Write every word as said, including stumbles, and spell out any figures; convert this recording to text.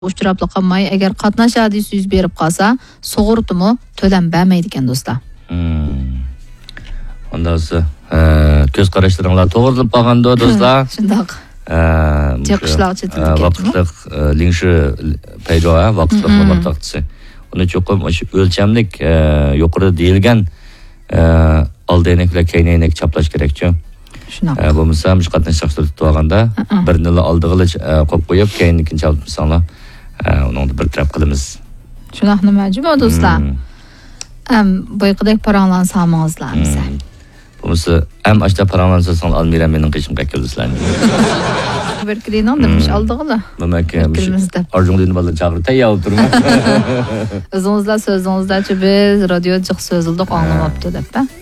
uchrab qolmay, agar qatnash hadisi yuz berib qolsa, sug'urtimi to'lanmaydi ekan do'stlar. Hmm. Ondan sonra ko'z qarashlaringlar to'g'rilib qolganda do'stlar. Shundoq. Chiqishlar chetilib ketdi. Vaqtliq linshi paydo, vaqtliq nomor taqdisi. Uni cho'qim o'sha o'lchamlik yuqori deyilgan oldayniklar keynaynik chaplash kerak-ku. Shunaqa. Bo'lmasa, mush qatnashchilar tutib olganda bir nila oldig'ili qo'yib qo'yib, keyinnikini chalmasanglar, uni bir taraf qilamiz. Shunaqa nimaji-bu do'stlar? Am boyqidek paranglan salmangizlar bizga. Bo'lmasa, ham ashta paranglansa san almira mening qishimga keldingizlar. Bir klinon demiş aldıgıla. Demek Arjun'un balı çağırdı. Tayyor durma. Özünüzle sözünüzle biz radyo çık sözüldük anlamaptı dep.